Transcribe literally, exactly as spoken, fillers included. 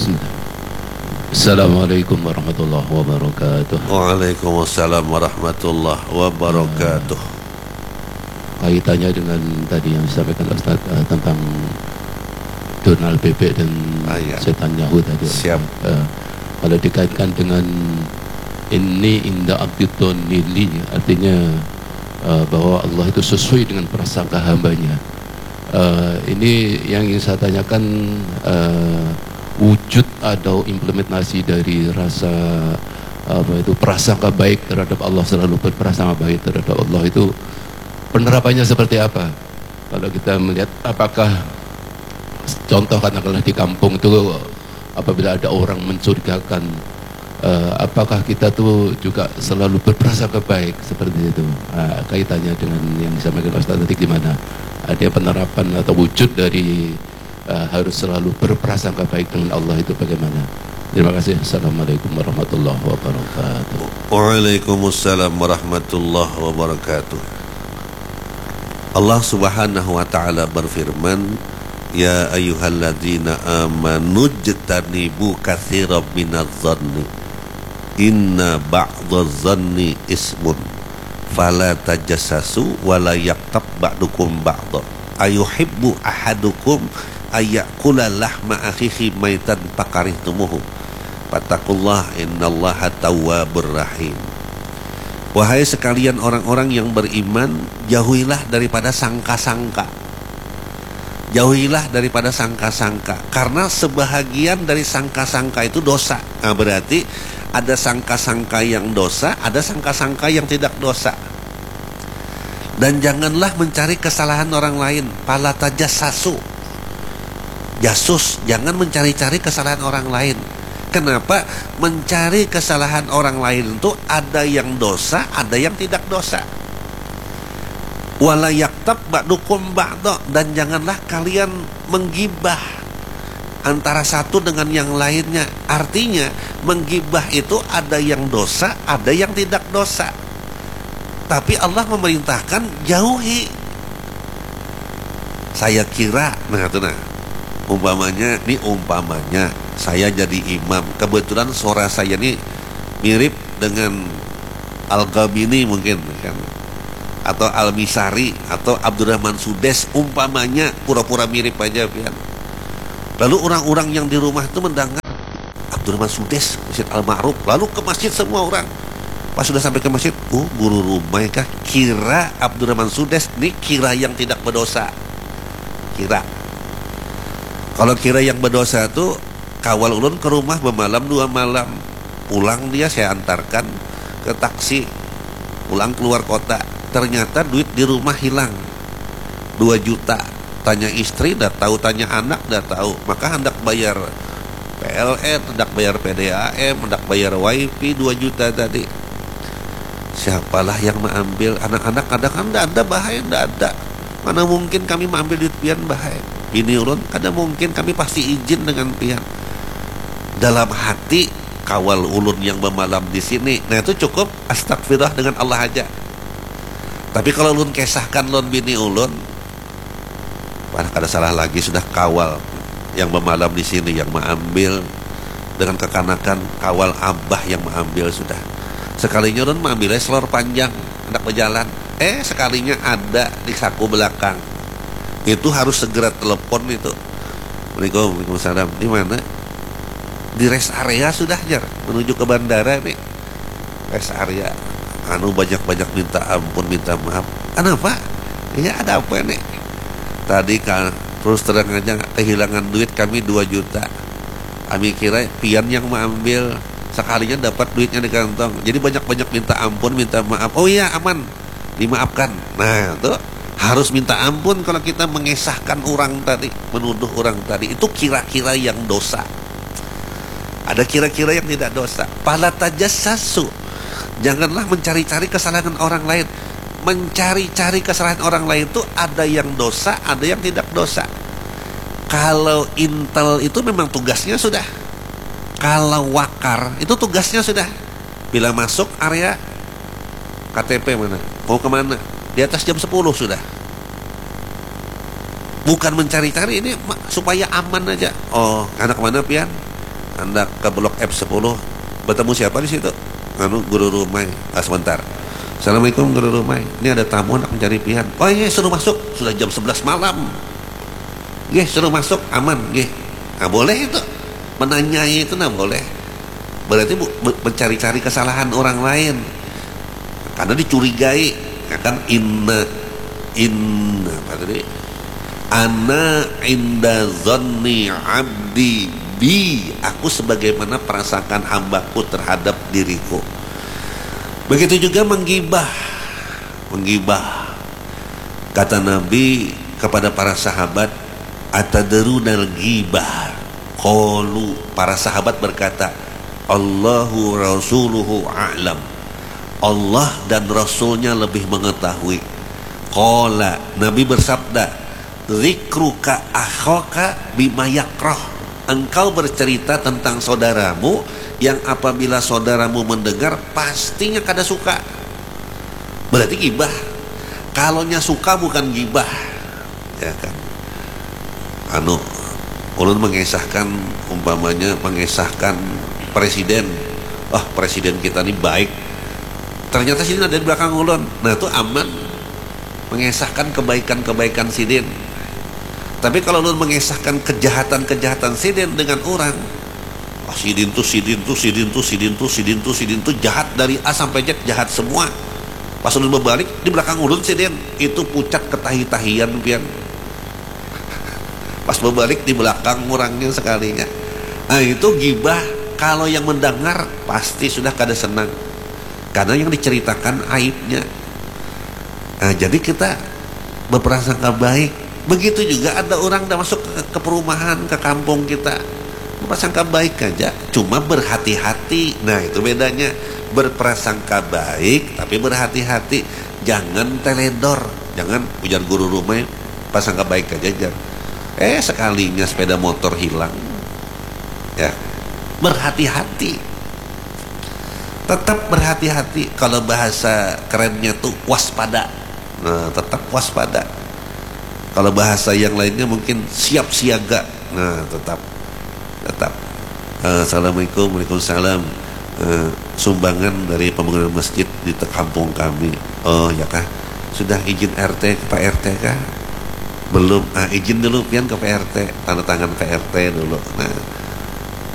Bismillah. Assalamualaikum warahmatullahi wabarakatuh. Waalaikumsalam warahmatullahi wabarakatuh. Kaitannya dengan tadi yang disampaikan Ustaz uh, tentang Donald Bebek dan Ah, ya. setan Yahud tadi. Siap. Uh, kalau dikaitkan dengan ini inda abditun nili, artinya uh, bahwa Allah itu sesuai dengan prasangka hambanya. Uh, ini yang ingin saya tanyakan, uh, wujud atau implementasi dari rasa apa itu prasangka baik terhadap Allah, selalu berprasangka baik terhadap Allah, itu penerapannya seperti apa? Kalau kita melihat, apakah contoh katakanlah di kampung itu apabila ada orang mencurigakan, uh, apakah kita tuh juga selalu berprasangka baik seperti itu? Uh, kaitannya dengan yang disampaikan Ustaz tadi gimana? Ada penerapan atau wujud dari uh, harus selalu berprasangka baik dengan Allah itu bagaimana? Terima kasih. Assalamualaikum warahmatullahi wabarakatuh. Waalaikumsalam warahmatullahi wabarakatuh. Allah Subhanahu wa taala berfirman, ya ayyuhalladzina amanu jtanibu katsiran minadh-dhanni inna ba'dadh-dhanni ismun fala tajassasu wa la yaqtab ba'dukum ba'dha ayuhibbu ahadukum ayyakula lahma akhihi maitan fakarihtumuhu fattaqullaha innallaha tawwabur rahim. Wahai sekalian orang-orang yang beriman, jauhilah daripada sangka-sangka. Jauhilah daripada sangka-sangka, karena sebahagian dari sangka-sangka itu dosa. Nah, berarti ada sangka-sangka yang dosa, ada sangka-sangka yang tidak dosa. Dan janganlah mencari kesalahan orang lain. Fala tajassasu. Jasus, jangan mencari-cari kesalahan orang lain. Kenapa? Mencari kesalahan orang lain itu ada yang dosa, ada yang tidak dosa. Wala yaktab ba'dukum ba'da, dan janganlah kalian menggibah antara satu dengan yang lainnya. Artinya menggibah itu ada yang dosa, ada yang tidak dosa. Tapi Allah memerintahkan jauhi. Saya kira, nah itu nah, umpamanya, ini umpamanya saya jadi imam, kebetulan suara saya ini mirip dengan Al-Ghabini mungkin kan, atau Al-Misari atau Abdurrahman Sudes, umpamanya pura-pura mirip aja kan. Lalu orang-orang yang di rumah itu mendengar Abdurrahman Sudes, Masjid Al-Ma'ruf, lalu ke masjid semua orang. Pas sudah sampai ke masjid, oh guru rumah kah, kira Abdurrahman Sudes ini kira yang tidak berdosa. Kira. Kalau kira yang berdosa itu kawal ulun ke rumah bermalam dua malam, pulang dia saya antarkan ke taksi, pulang keluar kota, ternyata duit di rumah hilang dua juta. Tanya istri dah tahu, tanya anak dah tahu, maka hendak bayar P L N, hendak bayar P D A M, hendak bayar wifi dua juta tadi. Siapalah yang mengambil? Anak-anak kadang kan tidak ada, bahaya tidak ada. Mana mungkin kami mengambil duit pian bahaya. Ini ulun ada mungkin kami pasti izin dengan pian. Dalam hati kawal ulun yang bermalam di sini, nah itu cukup astagfirullah dengan Allah aja. Tapi kalau ulun kesahkan ulun bini ulun, mana kada salah lagi, sudah kawal yang bermalam di sini yang mengambil dengan kekanakan, kawal abah yang mengambil sudah. Sekalinya ulun mengambilnya selor panjang hendak berjalan, eh sekalinya ada di saku belakang. Itu harus segera telepon itu. Waalaikumsalam. Di mana? Di rest area sudah jar menuju ke bandara nih. Rest area. Anu banyak-banyak minta ampun, minta maaf. Kenapa? Ya ada apa nih? Tadi kan terus terang aja kehilangan duit kami dua juta. Kami kira pian yang mengambil, sekalinya dapat duitnya di kantong. Jadi banyak-banyak minta ampun, minta maaf. Oh iya aman, dimaafkan. Nah tuh harus minta ampun kalau kita mengesahkan orang tadi, menuduh orang tadi. Itu kira-kira yang dosa. Ada kira-kira yang tidak dosa. Fala tajassasu, janganlah mencari-cari kesalahan orang lain. Mencari-cari kesalahan orang lain itu ada yang dosa, ada yang tidak dosa. Kalau intel itu memang tugasnya sudah. Kalau wakar itu tugasnya sudah. Bila masuk area K T P mana, mau kemana, di atas jam sepuluh sudah. Bukan mencari-cari, ini supaya aman aja. Oh, anak kemana pian? Anda ke blok F sepuluh, bertemu siapa di situ? Anu guru rumah. Ah, sebentar. Assalamualaikum guru rumah. Ini ada tamu nak mencari pian. Oh iya, suruh masuk. Sudah jam sebelas malam. Nggih, suruh masuk, aman nggih. Nah, boleh itu. Menanyai itu nah boleh. Berarti bu, mencari-cari kesalahan orang lain. Karena dicurigai, ya kan inna inna apa tadi? Ana inda zanni abdi bi, aku sebagaimana perasaan hambaku terhadap diriku. Begitu juga menggibah. Menggibah. Kata Nabi kepada para sahabat, atadrunal ghibah? Qalu, para sahabat berkata, Allahu rasuluhu a'lam. Allah dan Rasulnya lebih mengetahui. Qala, Nabi bersabda, zikruka akhaka bima yakrah. Engkau bercerita tentang saudaramu yang apabila saudaramu mendengar pastinya kada suka. Berarti gibah. Kalonya suka bukan gibah, ya kan? Anu, ulun mengesahkan, umpamanya mengesahkan presiden. Oh, presiden kita ini baik. Ternyata sidin ada di belakang ulun. Nah, itu aman. Mengesahkan kebaikan-kebaikan sidin. Tapi kalau ulun mengesahkan kejahatan-kejahatan sidin dengan orang, oh, sidin tuh, sidin tuh, sidin tuh, sidin tuh, sidin tuh, sidin tuh jahat dari A sampai Z, jahat semua. Pas ulun berbalik di belakang ulun sidin itu pucat ketahi-tahian pian. Pas berbalik di belakang orangnya sekalinya. Nah, itu gibah. Kalau yang mendengar pasti sudah kada senang. Karena yang diceritakan aibnya. Nah, jadi kita berprasangka baik. Begitu juga ada orang yang masuk ke, ke perumahan, ke kampung kita, berprasangka baik aja, cuma berhati-hati. Nah, itu bedanya. Berprasangka baik tapi berhati-hati. Jangan teledor. Jangan ujar guru rumah, prasangka baik aja, jangan. Eh, sekalinya sepeda motor hilang, ya, berhati-hati. Tetap berhati-hati. Kalau bahasa kerennya tuh waspada. Nah, tetap waspada. Kalau bahasa yang lainnya mungkin siap siaga. Nah, tetap tetap. Uh, Assalamualaikum, waalaikumsalam. Uh, sumbangan dari pembangunan masjid di kampung kami. Oh ya kah? Sudah izin R T ke Pak R T kah? Belum. Ah, izin dulu pian ke P R T, tanda tangan P R T dulu. Nah,